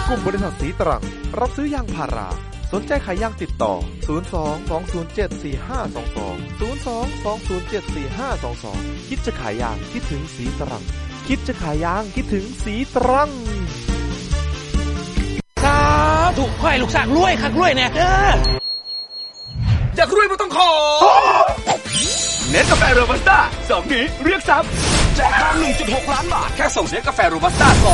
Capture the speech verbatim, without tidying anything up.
กลุ่มบริษัทสีตรังรับซื้อยางพาราสนใจขายยางติดต่อศูนย์ สอง สอง ศูนย์ เจ็ด สี่ ห้า สอง สอง ศูนย์ สอง สอง ศูนย์ เจ็ด สี่ ห้า สอง สองคิดจะขายยางคิดถึงสีตรังคิดจะขายยางคิดถึงสีตรังสาธุขอให้ลูกสร้างรวยคักรวยแน่เด้ออยากรวยบ่ต้องขอเนสกาแฟโรบัสต้าสองนี้เรียกซ้ำแจกทอง หนึ่งจุดหก ล้านบาทแค่ส่งเนสกาแฟโรบัสต้า